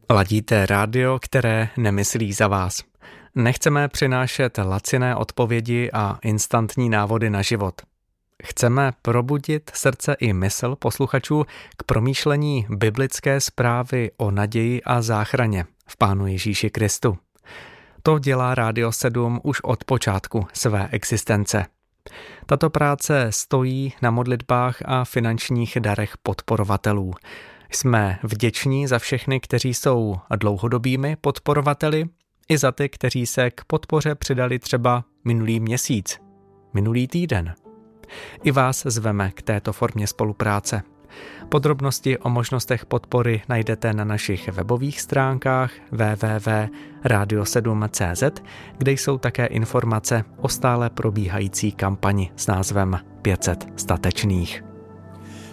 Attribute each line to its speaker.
Speaker 1: Ladíte rádio, které nemyslí za vás. Nechceme přinášet laciné odpovědi a instantní návody na život. Chceme probudit srdce i mysl posluchačů k promýšlení biblické zprávy o naději a záchraně v Pánu Ježíši Kristu. To dělá Rádio 7 už od počátku své existence. Tato práce stojí na modlitbách a finančních darech podporovatelů. Jsme vděční za všechny, kteří jsou dlouhodobými podporovateli, i za ty, kteří se k podpoře přidali třeba minulý měsíc, minulý týden. I vás zveme k této formě spolupráce. Podrobnosti o možnostech podpory najdete na našich webových stránkách www.radio7.cz, kde jsou také informace o stále probíhající kampani s názvem 500 statečných.